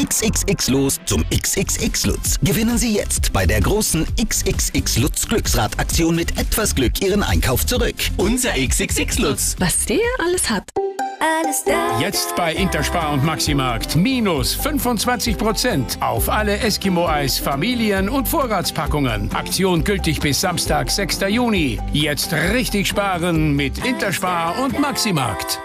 XXX los zum XXX Lutz. Gewinnen Sie jetzt bei der großen XXX Lutz Glücksradaktion mit etwas Glück Ihren Einkauf zurück. Unser XXX Lutz. Was der alles hat. Alles da. Jetzt bei Interspar und Maximarkt minus 25% auf alle Eskimo-Eis, Familien- und Vorratspackungen. Aktion gültig bis Samstag, 6. Juni. Jetzt richtig sparen mit Interspar und Maximarkt.